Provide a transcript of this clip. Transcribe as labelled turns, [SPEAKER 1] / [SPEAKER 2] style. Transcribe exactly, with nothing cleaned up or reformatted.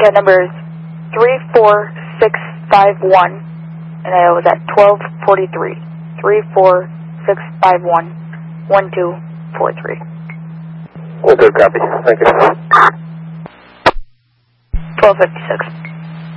[SPEAKER 1] Ticket number is three four six five one, and I was at twelve forty-three. three four six five one, one two four three.
[SPEAKER 2] Well, good copy. Thank you.
[SPEAKER 1] twelve fifty-six.